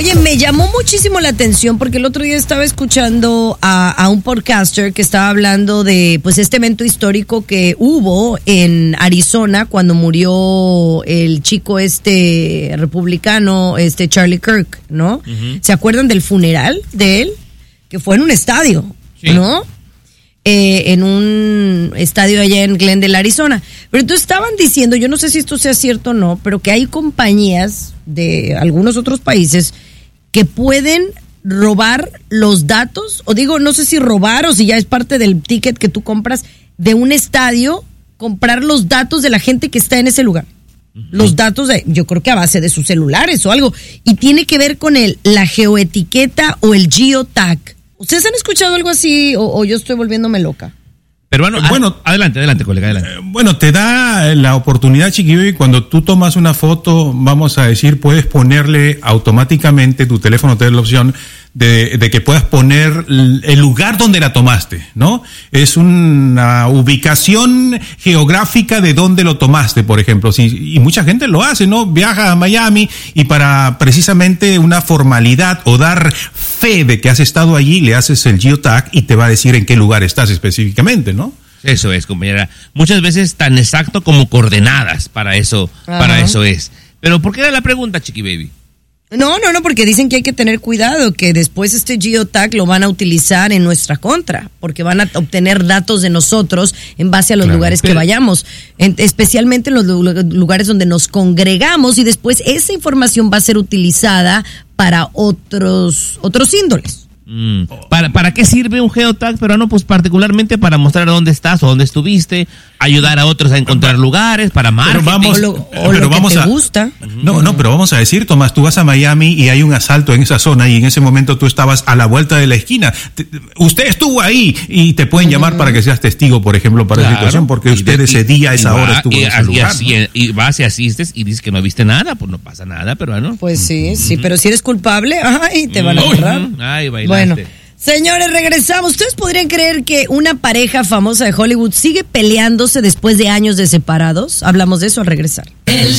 Oye, me llamó muchísimo la atención porque el otro día estaba escuchando a un podcaster que estaba hablando de pues este evento histórico que hubo en Arizona cuando murió el chico republicano, Charlie Kirk, ¿no? Uh-huh. ¿Se acuerdan del funeral de él? Que fue en un estadio, sí, ¿no? En un estadio allá en Glendale, Arizona. Pero entonces estaban diciendo, yo no sé si esto sea cierto o no, pero que hay compañías de algunos otros países que pueden robar los datos, o digo, no sé si robar o si ya es parte del ticket que tú compras de un estadio, comprar los datos de la gente que está en ese lugar. Uh-huh. Los datos yo creo que a base de sus celulares o algo. Y tiene que ver con la geoetiqueta o el geotag. ¿Ustedes han escuchado algo así o yo estoy volviéndome loca? Pero bueno, adelante, colega, adelante. Bueno, te da la oportunidad, Chiqui, cuando tú tomas una foto, vamos a decir, puedes ponerle automáticamente, tu teléfono te da la opción de que puedas poner el lugar donde la tomaste, ¿no? Es una ubicación geográfica de dónde lo tomaste, por ejemplo. Y mucha gente lo hace, ¿no? Viaja a Miami y para precisamente una formalidad o dar fe de que has estado allí, le haces el geotag y te va a decir en qué lugar estás específicamente, ¿no? Eso es, compañera. Muchas veces tan exacto como coordenadas para eso es. Pero ¿por qué era la pregunta, Chiqui Baby? No, porque dicen que hay que tener cuidado, que después este geotag lo van a utilizar en nuestra contra, porque van a obtener datos de nosotros en base a los lugares que vayamos, especialmente en los lugares donde nos congregamos, y después esa información va a ser utilizada para otros índoles. ¿Para qué sirve un geotag peruano? Pues particularmente para mostrar dónde estás o dónde estuviste, ayudar a otros a encontrar lugares, para marketing. Pero vamos a gusta. No, pero vamos a decir, Tomás, tú vas a Miami y hay un asalto en esa zona y en ese momento tú estabas a la vuelta de la esquina. Usted estuvo ahí y te pueden llamar para que seas testigo, por ejemplo, para esa situación, porque usted ese día, esa hora estuvo en ese lugar. Y vas y asistes y dices que no viste nada, pues no pasa nada, peruano. Pues sí, pero si eres culpable, te van a agarrar. Ay, bailaste. Bueno, señores, regresamos. ¿Ustedes podrían creer que una pareja famosa de Hollywood sigue peleándose después de años de separados? Hablamos de eso al regresar. El